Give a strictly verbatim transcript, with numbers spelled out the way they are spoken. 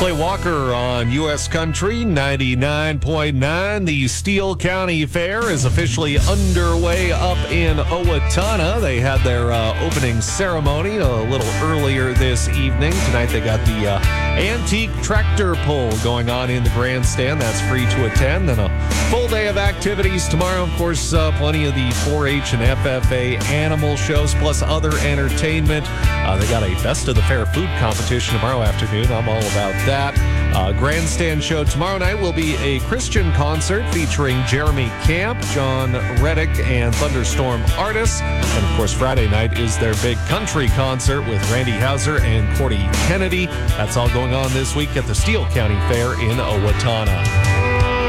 Clay Walker on U S Country ninety-nine point nine. The Steele County Fair is officially underway up in Owatonna. They had their uh, opening ceremony a little earlier this evening. Tonight they got the uh, antique tractor pull going on in the grandstand. That's free to attend. And a full day of activities tomorrow. Of course, uh, plenty of the four H and F F A animal shows, plus other entertainment. Uh, they got a Best of the Fair food competition tomorrow afternoon. I'm all about that. Uh, grandstand show tomorrow night will be a Christian concert featuring Jeremy Camp, John Reddick, and Thunderstorm Artists. And, of course, Friday night is their big country concert with Randy Hauser and Cordy Kennedy. That's all going on this week at the Steele County Fair in Owatonna.